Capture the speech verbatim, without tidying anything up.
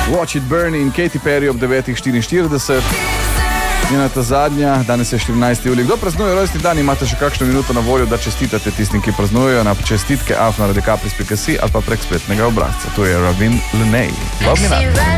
Watch It Burn in Katy Perry ob devetih štiriinštirideset. Njena ta zadnja, danes je štirinajsti julij. Kdo praznuje rojstni dan, imate še kakšno minuto na voljo, da čestitate tistim, ki praznujejo, na čestitke afna radikapris pika si ali pa prek spletnega obrazca. To je Ravin Lenei. Love me now.